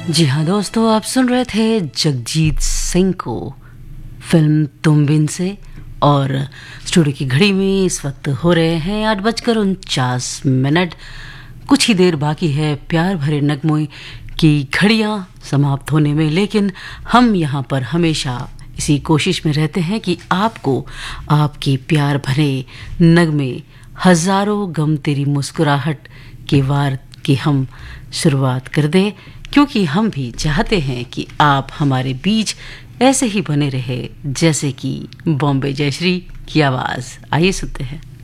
जी हाँ दोस्तों, आप सुन रहे थे जगजीत सिंह को फिल्म तुम बिन से। और स्टूडियो की घड़ी में इस वक्त हो रहे हैं 8:49। कुछ ही देर बाकी है प्यार भरे नगमों की घड़ियां समाप्त होने में, लेकिन हम यहाँ पर हमेशा इसी कोशिश में रहते हैं कि आपको आपके प्यार भरे नगमे, हजारों गम तेरी मुस्कुराहट के वार की हम शुरुआत कर दें, क्योंकि हम भी चाहते हैं कि आप हमारे बीच ऐसे ही बने रहे जैसे कि बॉम्बे जयश्री की आवाज़। आइए सुनते हैं।